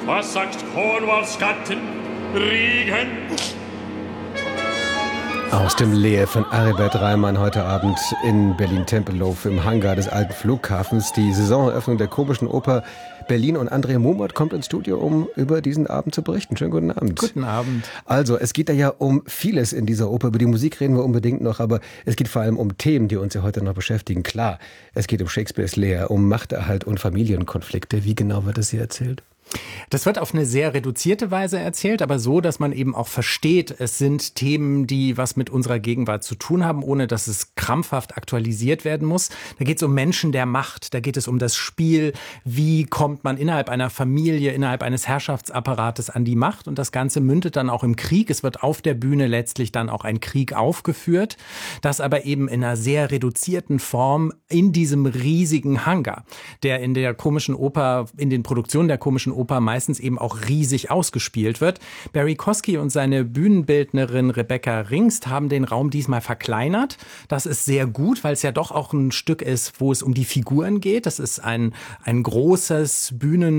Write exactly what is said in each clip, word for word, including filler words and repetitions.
Was sagt Cornwalls Gatten? Regen? Aus dem Lehr von Aribert Reimann heute Abend in Berlin-Tempelhof im Hangar des alten Flughafens. Die Saisoneröffnung der Komischen Oper Berlin, und André Mummert kommt ins Studio, um über diesen Abend zu berichten. Schönen guten Abend. Guten Abend. Also, es geht da ja um vieles in dieser Oper. Über die Musik reden wir unbedingt noch, aber es geht vor allem um Themen, die uns ja heute noch beschäftigen. Klar, es geht um Shakespeares Lehr, um Machterhalt und Familienkonflikte. Wie genau wird das hier erzählt? Das wird auf eine sehr reduzierte Weise erzählt, aber so, dass man eben auch versteht, es sind Themen, die was mit unserer Gegenwart zu tun haben, ohne dass es krampfhaft aktualisiert werden muss. Da geht es um Menschen der Macht, da geht es um das Spiel, wie kommt man innerhalb einer Familie, innerhalb eines Herrschaftsapparates an die Macht, und das Ganze mündet dann auch im Krieg. Es wird auf der Bühne letztlich dann auch ein Krieg aufgeführt, das aber eben in einer sehr reduzierten Form in diesem riesigen Hangar, der in der Komischen Oper, in den Produktionen der Komischen Oper meistens eben auch riesig ausgespielt wird. Barry Kosky und seine Bühnenbildnerin Rebecca Ringst haben den Raum diesmal verkleinert. Das ist sehr gut, weil es ja doch auch ein Stück ist, wo es um die Figuren geht. Das ist ein, ein großes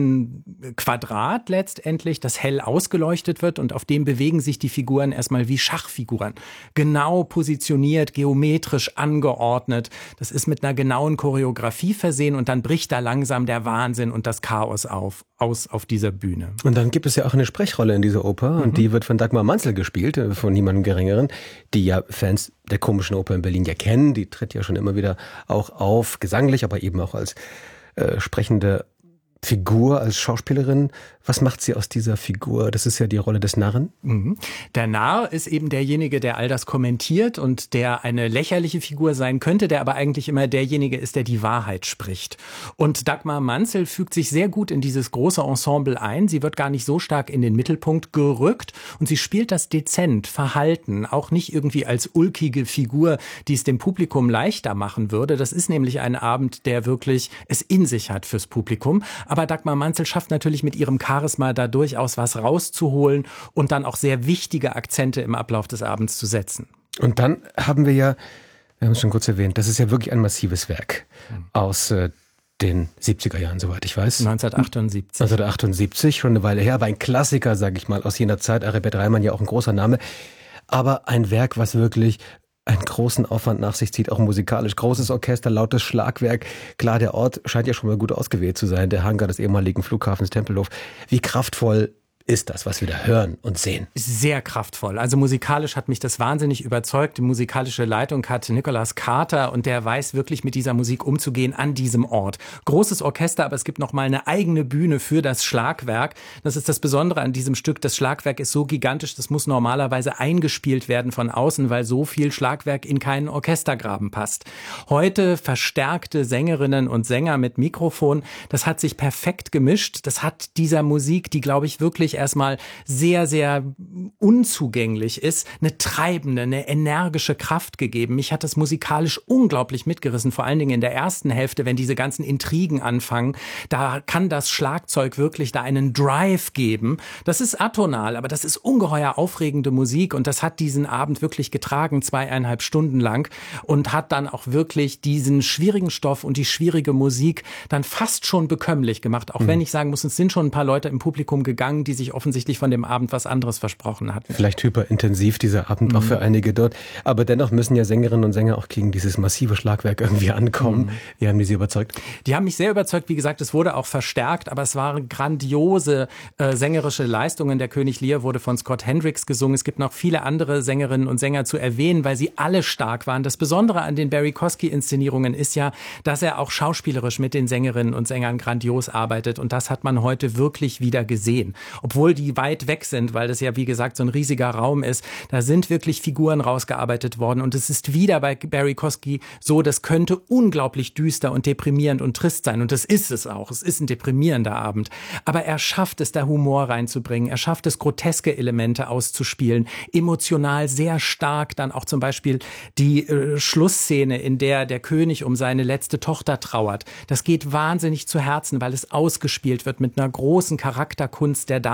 Bühnenquadrat letztendlich, das hell ausgeleuchtet wird, und auf dem bewegen sich die Figuren erstmal wie Schachfiguren. Genau positioniert, geometrisch angeordnet. Das ist mit einer genauen Choreografie versehen, und dann bricht da langsam der Wahnsinn und das Chaos auf. aus auf dieser Bühne. Und dann gibt es ja auch eine Sprechrolle in dieser Oper, mhm. und die wird von Dagmar Manzel gespielt, von niemandem Geringeren, die ja Fans der Komischen Oper in Berlin ja kennen. Die tritt ja schon immer wieder auch auf, gesanglich, aber eben auch als äh, sprechende Figur, als Schauspielerin. Was macht sie aus dieser Figur? Das ist ja die Rolle des Narren. Mhm. Der Narr ist eben derjenige, der all das kommentiert und der eine lächerliche Figur sein könnte, der aber eigentlich immer derjenige ist, der die Wahrheit spricht. Und Dagmar Manzel fügt sich sehr gut in dieses große Ensemble ein. Sie wird gar nicht so stark in den Mittelpunkt gerückt, und sie spielt das dezent, verhalten, auch nicht irgendwie als ulkige Figur, die es dem Publikum leichter machen würde. Das ist nämlich ein Abend, der wirklich es in sich hat fürs Publikum. Aber Dagmar Manzel schafft natürlich mit ihrem Charisma da durchaus was rauszuholen und dann auch sehr wichtige Akzente im Ablauf des Abends zu setzen. Und dann haben wir ja, wir haben es schon kurz erwähnt, das ist ja wirklich ein massives Werk aus äh, den siebziger Jahren, soweit ich weiß. neunzehnhundertachtundsiebzig. neunzehnhundertachtundsiebzig, schon eine Weile her, aber ein Klassiker, sage ich mal, aus jener Zeit. Aribert Reimann ja auch ein großer Name. Aber ein Werk, was wirklich einen großen Aufwand nach sich zieht, auch musikalisch. Großes Orchester, lautes Schlagwerk. Klar, der Ort scheint ja schon mal gut ausgewählt zu sein, der Hangar des ehemaligen Flughafens Tempelhof. Wie kraftvoll ist das, was wir da hören und sehen? Sehr kraftvoll. Also musikalisch hat mich das wahnsinnig überzeugt. Die musikalische Leitung hat Nicholas Carter, und der weiß wirklich mit dieser Musik umzugehen an diesem Ort. Großes Orchester, aber es gibt noch mal eine eigene Bühne für das Schlagwerk. Das ist das Besondere an diesem Stück. Das Schlagwerk ist so gigantisch, das muss normalerweise eingespielt werden von außen, weil so viel Schlagwerk in keinen Orchestergraben passt. Heute verstärkte Sängerinnen und Sänger mit Mikrofon. Das hat sich perfekt gemischt. Das hat dieser Musik, die, glaube ich, wirklich erstmal sehr, sehr unzugänglich ist, eine treibende, eine energische Kraft gegeben. Mich hat das musikalisch unglaublich mitgerissen, vor allen Dingen in der ersten Hälfte, wenn diese ganzen Intrigen anfangen. Da kann das Schlagzeug wirklich da einen Drive geben. Das ist atonal, aber das ist ungeheuer aufregende Musik, und das hat diesen Abend wirklich getragen, zweieinhalb Stunden lang, und hat dann auch wirklich diesen schwierigen Stoff und die schwierige Musik dann fast schon bekömmlich gemacht. Auch mhm. wenn ich sagen muss, es sind schon ein paar Leute im Publikum gegangen, die sich offensichtlich von dem Abend was anderes versprochen hatten. Vielleicht hyperintensiv dieser Abend mhm. auch für einige dort. Aber dennoch müssen ja Sängerinnen und Sänger auch gegen dieses massive Schlagwerk irgendwie ankommen. Mhm. Wie haben die Sie überzeugt? Die haben mich sehr überzeugt. Wie gesagt, es wurde auch verstärkt, aber es waren grandiose äh, sängerische Leistungen. Der König Lear wurde von Scott Hendricks gesungen. Es gibt noch viele andere Sängerinnen und Sänger zu erwähnen, weil sie alle stark waren. Das Besondere an den Barry Kosky-Inszenierungen ist ja, dass er auch schauspielerisch mit den Sängerinnen und Sängern grandios arbeitet. Und das hat man heute wirklich wieder gesehen. Obwohl die weit weg sind, weil das ja, wie gesagt, so ein riesiger Raum ist. Da sind wirklich Figuren rausgearbeitet worden. Und es ist wieder bei Barry Kosky so, das könnte unglaublich düster und deprimierend und trist sein. Und das ist es auch. Es ist ein deprimierender Abend. Aber er schafft es, da Humor reinzubringen. Er schafft es, groteske Elemente auszuspielen. Emotional sehr stark. Dann auch zum Beispiel die äh, Schlussszene, in der der König um seine letzte Tochter trauert. Das geht wahnsinnig zu Herzen, weil es ausgespielt wird mit einer großen Charakterkunst der Dame.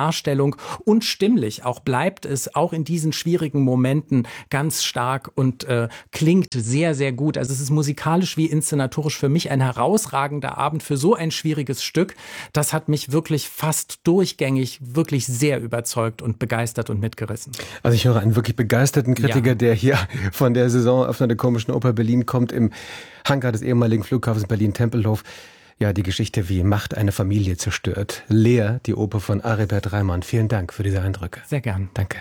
Darstellung und stimmlich auch bleibt es auch in diesen schwierigen Momenten ganz stark und äh, klingt sehr, sehr gut. Also es ist musikalisch wie inszenatorisch für mich ein herausragender Abend für so ein schwieriges Stück. Das hat mich wirklich fast durchgängig wirklich sehr überzeugt und begeistert und mitgerissen. Also ich höre einen wirklich begeisterten Kritiker, ja. der hier von der Saisoneröffnung der Komischen Oper Berlin kommt, im Hangar des ehemaligen Flughafens Berlin-Tempelhof. Ja, die Geschichte, wie Macht eine Familie zerstört. Leer, die Oper von Aribert Reimann. Vielen Dank für diese Eindrücke. Sehr gern. Danke.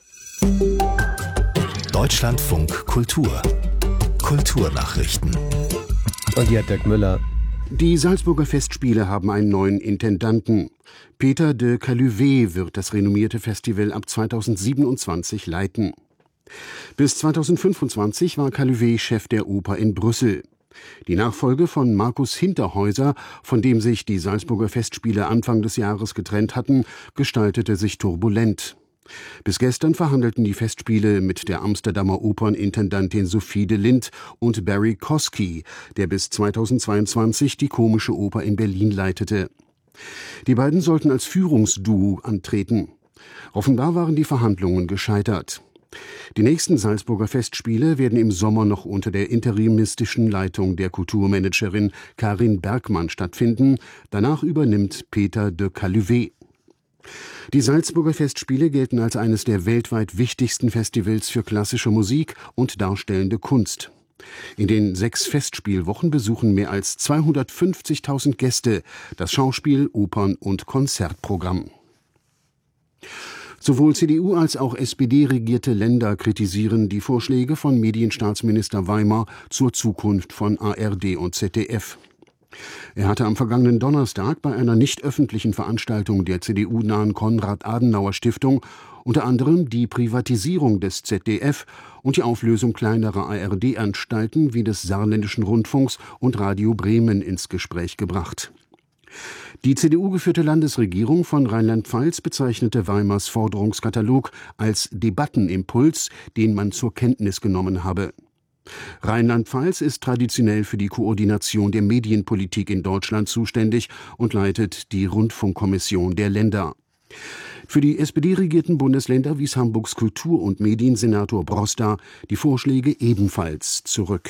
Deutschlandfunk Kultur. Kulturnachrichten. Und hier Dirk Müller. Die Salzburger Festspiele haben einen neuen Intendanten. Peter de Caluvet wird das renommierte Festival ab zweitausendsiebenundzwanzig leiten. Bis zweitausendfünfundzwanzig war Caluvet Chef der Oper in Brüssel. Die Nachfolge von Markus Hinterhäuser, von dem sich die Salzburger Festspiele Anfang des Jahres getrennt hatten, gestaltete sich turbulent. Bis gestern verhandelten die Festspiele mit der Amsterdamer Opernintendantin Sophie de Lindt und Barry Kosky, der bis zweitausendzweiundzwanzig die Komische Oper in Berlin leitete. Die beiden sollten als Führungsduo antreten. Offenbar waren die Verhandlungen gescheitert. Die nächsten Salzburger Festspiele werden im Sommer noch unter der interimistischen Leitung der Kulturmanagerin Karin Bergmann stattfinden. Danach übernimmt Peter de Caluvet. Die Salzburger Festspiele gelten als eines der weltweit wichtigsten Festivals für klassische Musik und darstellende Kunst. In den sechs Festspielwochen besuchen mehr als zweihundertfünfzigtausend Gäste das Schauspiel-, Opern- und Konzertprogramm. Sowohl C D U als auch S P D-regierte Länder kritisieren die Vorschläge von Medienstaatsminister Weimar zur Zukunft von A R D und Z D F. Er hatte am vergangenen Donnerstag bei einer nicht öffentlichen Veranstaltung der C D U-nahen Konrad-Adenauer-Stiftung unter anderem die Privatisierung des Z D F und die Auflösung kleinerer A R D-Anstalten wie des Saarländischen Rundfunks und Radio Bremen ins Gespräch gebracht. Die C D U-geführte Landesregierung von Rheinland-Pfalz bezeichnete Weimars Forderungskatalog als Debattenimpuls, den man zur Kenntnis genommen habe. Rheinland-Pfalz ist traditionell für die Koordination der Medienpolitik in Deutschland zuständig und leitet die Rundfunkkommission der Länder. Für die S P D-regierten Bundesländer wies Hamburgs Kultur- und Mediensenator Broster die Vorschläge ebenfalls zurück.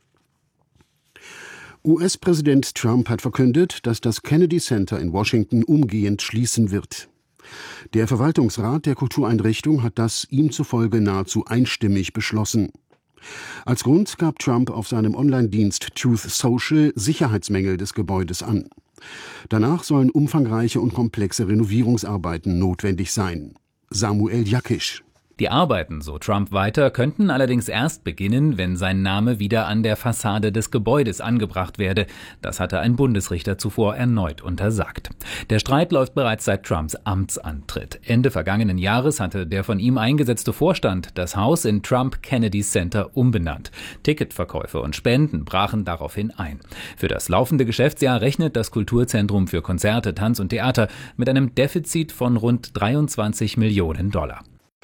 U S-Präsident Trump hat verkündet, dass das Kennedy Center in Washington umgehend schließen wird. Der Verwaltungsrat der Kultureinrichtung hat das ihm zufolge nahezu einstimmig beschlossen. Als Grund gab Trump auf seinem Online-Dienst Truth Social Sicherheitsmängel des Gebäudes an. Danach sollen umfangreiche und komplexe Renovierungsarbeiten notwendig sein. Samuel Jakisch. Die Arbeiten, so Trump weiter, könnten allerdings erst beginnen, wenn sein Name wieder an der Fassade des Gebäudes angebracht werde. Das hatte ein Bundesrichter zuvor erneut untersagt. Der Streit läuft bereits seit Trumps Amtsantritt. Ende vergangenen Jahres hatte der von ihm eingesetzte Vorstand das Haus in Trump Kennedy Center umbenannt. Ticketverkäufe und Spenden brachen daraufhin ein. Für das laufende Geschäftsjahr rechnet das Kulturzentrum für Konzerte, Tanz und Theater mit einem Defizit von rund dreiundzwanzig Millionen Dollar.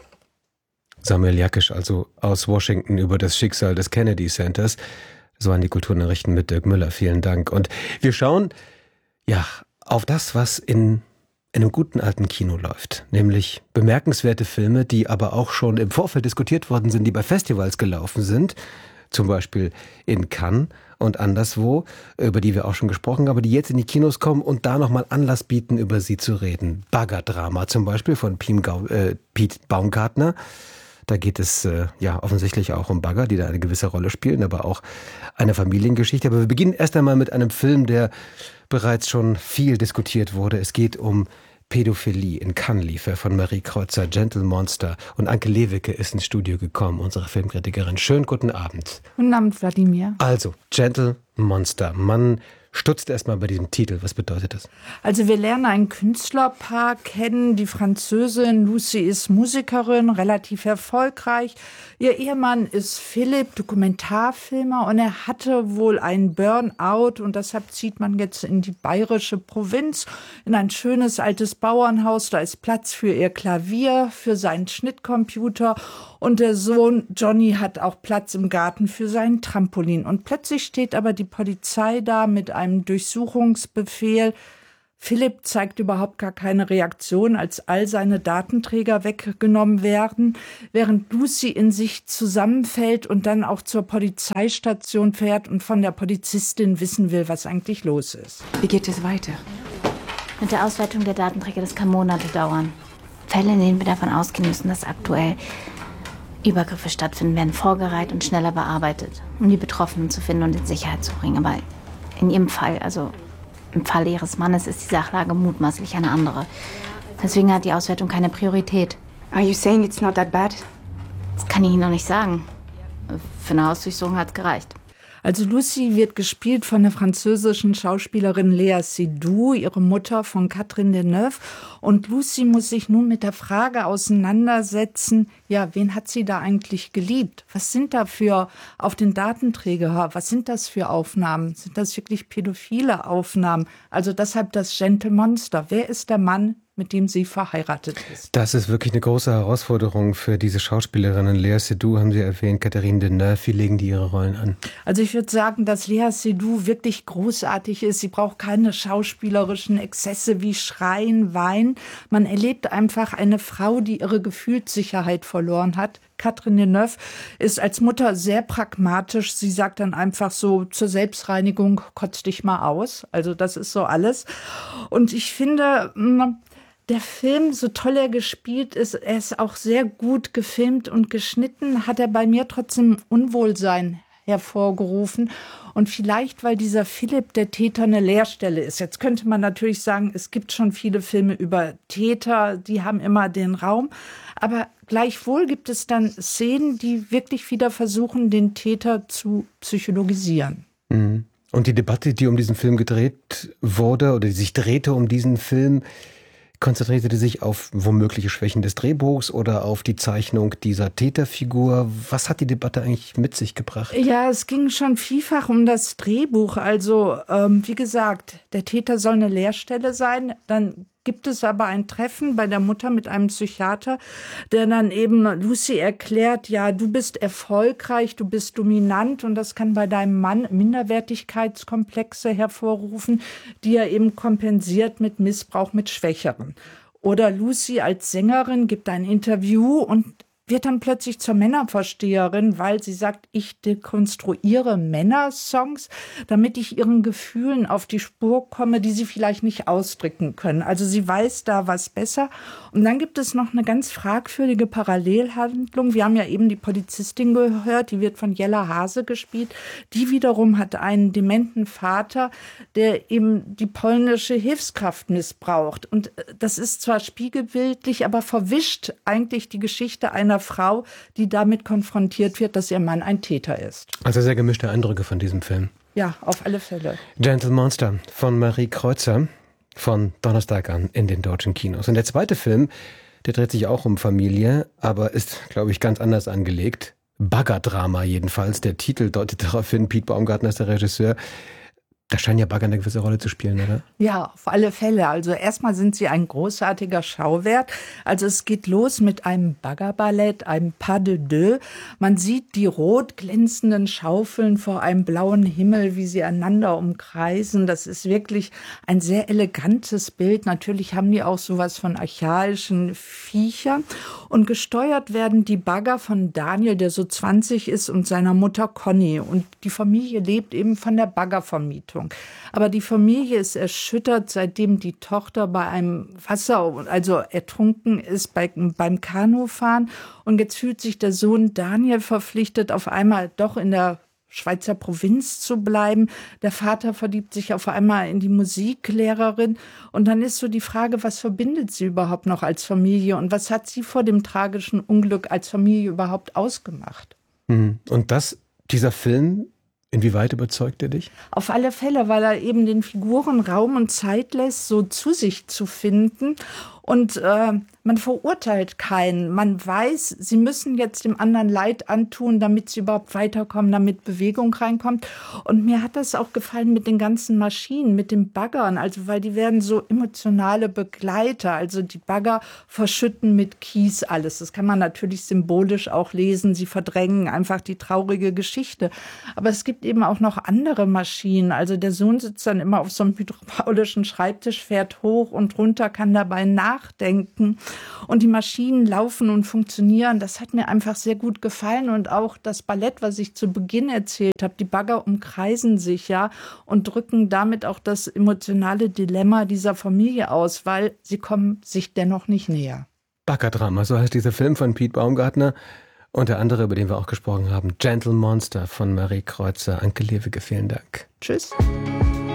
Samuel Jakisch also aus Washington über das Schicksal des Kennedy Centers. So waren die Kulturnachrichten mit Dirk Müller. Vielen Dank. Und wir schauen ja auf das, was in, in einem guten alten Kino läuft. Nämlich bemerkenswerte Filme, die aber auch schon im Vorfeld diskutiert worden sind, die bei Festivals gelaufen sind. Zum Beispiel in Cannes und anderswo, über die wir auch schon gesprochen haben, aber die jetzt in die Kinos kommen und da nochmal Anlass bieten, über sie zu reden. Baggerdrama zum Beispiel von Pete Baumgartner. Da geht es äh, ja offensichtlich auch um Bagger, die da eine gewisse Rolle spielen, aber auch eine Familiengeschichte. Aber wir beginnen erst einmal mit einem Film, der bereits schon viel diskutiert wurde. Es geht um Pädophilie. In Cannes lief er von Marie Kreuzer, Gentle Monster. Und Anke Lewicke ist ins Studio gekommen, unsere Filmkritikerin. Schönen guten Abend. Guten Abend, Wladimir. Also, Gentle Monster. Man stutzt erstmal bei diesem Titel. Was bedeutet das? Also wir lernen ein Künstlerpaar kennen. Die Französin Lucy ist Musikerin, relativ erfolgreich. Ihr Ehemann ist Philipp, Dokumentarfilmer, und er hatte wohl einen Burnout und deshalb zieht man jetzt in die bayerische Provinz, in ein schönes altes Bauernhaus. Da ist Platz für ihr Klavier, für seinen Schnittcomputer, und der Sohn Johnny hat auch Platz im Garten für seinen Trampolin. Und plötzlich steht aber die Polizei da mit einem Durchsuchungsbefehl. Philipp zeigt überhaupt gar keine Reaktion, als all seine Datenträger weggenommen werden, während Lucy in sich zusammenfällt und dann auch zur Polizeistation fährt und von der Polizistin wissen will, was eigentlich los ist. Wie geht es weiter? Mit der Auswertung der Datenträger, das kann Monate dauern. Fälle, in denen wir davon ausgehen müssen, dass aktuell Übergriffe stattfinden, werden vorgereiht und schneller bearbeitet, um die Betroffenen zu finden und in Sicherheit zu bringen. Aber in ihrem Fall, also im Fall ihres Mannes, ist die Sachlage mutmaßlich eine andere. Deswegen hat die Auswertung keine Priorität. Are you saying it's not that bad? Das kann ich Ihnen noch nicht sagen. Für eine Hausdurchsuchung hat es gereicht. Also Lucy wird gespielt von der französischen Schauspielerin Léa Seydoux, ihre Mutter von Catherine Deneuve. Und Lucy muss sich nun mit der Frage auseinandersetzen, ja, wen hat sie da eigentlich geliebt? Was sind da für auf den Datenträger? Was sind das für Aufnahmen? Sind das wirklich pädophile Aufnahmen? Also deshalb das Gentle Monster. Wer ist der Mann, mit dem sie verheiratet ist? Das ist wirklich eine große Herausforderung für diese Schauspielerinnen. Léa Seydoux haben Sie erwähnt, Catherine Deneuve, wie legen die ihre Rollen an? Also ich würde sagen, dass Léa Seydoux wirklich großartig ist. Sie braucht keine schauspielerischen Exzesse wie Schreien, Weinen. Man erlebt einfach eine Frau, die ihre Gefühlssicherheit verloren hat. Catherine Deneuve ist als Mutter sehr pragmatisch. Sie sagt dann einfach so, zur Selbstreinigung kotz dich mal aus. Also das ist so alles. Und ich finde, der Film, so toll er gespielt ist, er ist auch sehr gut gefilmt und geschnitten, hat er bei mir trotzdem Unwohlsein hervorgerufen. Und vielleicht, weil dieser Philipp, der Täter, eine Leerstelle ist. Jetzt könnte man natürlich sagen, es gibt schon viele Filme über Täter, die haben immer den Raum. Aber gleichwohl gibt es dann Szenen, die wirklich wieder versuchen, den Täter zu psychologisieren. Mhm. Und die Debatte, die um diesen Film gedreht wurde oder die sich drehte um diesen Film, konzentrierte die sich auf womögliche Schwächen des Drehbuchs oder auf die Zeichnung dieser Täterfigur. Was hat die Debatte eigentlich mit sich gebracht? Ja, es ging schon vielfach um das Drehbuch. Also, ähm, wie gesagt, der Täter soll eine Leerstelle sein. Dann gibt es aber ein Treffen bei der Mutter mit einem Psychiater, der dann eben Lucy erklärt, ja, du bist erfolgreich, du bist dominant und das kann bei deinem Mann Minderwertigkeitskomplexe hervorrufen, die er eben kompensiert mit Missbrauch mit Schwächeren. Oder Lucy als Sängerin gibt ein Interview und wird dann plötzlich zur Männerversteherin, weil sie sagt, ich dekonstruiere Männersongs, damit ich ihren Gefühlen auf die Spur komme, die sie vielleicht nicht ausdrücken können. Also sie weiß da was besser. Und dann gibt es noch eine ganz fragwürdige Parallelhandlung. Wir haben ja eben die Polizistin gehört, die wird von Jella Hase gespielt. Die wiederum hat einen dementen Vater, der eben die polnische Hilfskraft missbraucht. Und das ist zwar spiegelbildlich, aber verwischt eigentlich die Geschichte einer Frau, die damit konfrontiert wird, dass ihr Mann ein Täter ist. Also sehr gemischte Eindrücke von diesem Film. Ja, auf alle Fälle. Gentle Monster von Marie Kreuzer von Donnerstag an in den deutschen Kinos. Und der zweite Film, der dreht sich auch um Familie, aber ist, glaube ich, ganz anders angelegt. Baggerdrama jedenfalls. Der Titel deutet darauf hin, Piet Baumgartner ist der Regisseur. Da scheinen ja Bagger eine gewisse Rolle zu spielen, oder? Ja, auf alle Fälle. Also erstmal sind sie ein großartiger Schauwert. Also es geht los mit einem Baggerballett, einem Pas de deux. Man sieht die rot glänzenden Schaufeln vor einem blauen Himmel, wie sie einander umkreisen. Das ist wirklich ein sehr elegantes Bild. Natürlich haben die auch sowas von archaischen Viechern. Und gesteuert werden die Bagger von Daniel, der so zwanzig ist, und seiner Mutter Conny. Und die Familie lebt eben von der Baggervermietung. Aber die Familie ist erschüttert, seitdem die Tochter bei einem Wasser, also ertrunken ist bei, beim Kanufahren. Und jetzt fühlt sich der Sohn Daniel verpflichtet, auf einmal doch in der Schweizer Provinz zu bleiben. Der Vater verliebt sich auf einmal in die Musiklehrerin. Und dann ist so die Frage, was verbindet sie überhaupt noch als Familie? Und was hat sie vor dem tragischen Unglück als Familie überhaupt ausgemacht? Und das, dieser Film, inwieweit überzeugt er dich? Auf alle Fälle, weil er eben den Figuren Raum und Zeit lässt, so zu sich zu finden. Und äh, man verurteilt keinen. Man weiß, sie müssen jetzt dem anderen Leid antun, damit sie überhaupt weiterkommen, damit Bewegung reinkommt. Und mir hat das auch gefallen mit den ganzen Maschinen, mit den Baggern, also weil die werden so emotionale Begleiter. Also die Bagger verschütten mit Kies alles. Das kann man natürlich symbolisch auch lesen. Sie verdrängen einfach die traurige Geschichte. Aber es gibt eben auch noch andere Maschinen. Also der Sohn sitzt dann immer auf so einem hydraulischen Schreibtisch, fährt hoch und runter, kann dabei nachdenken. Und die Maschinen laufen und funktionieren. Das hat mir einfach sehr gut gefallen. Und auch das Ballett, was ich zu Beginn erzählt habe, die Bagger umkreisen sich ja und drücken damit auch das emotionale Dilemma dieser Familie aus, weil sie kommen sich dennoch nicht näher. Baggerdrama, so heißt dieser Film von Piet Baumgartner. Und der andere, über den wir auch gesprochen haben, Gentle Monster von Marie Kreuzer. Anke Lewicke, vielen Dank. Tschüss.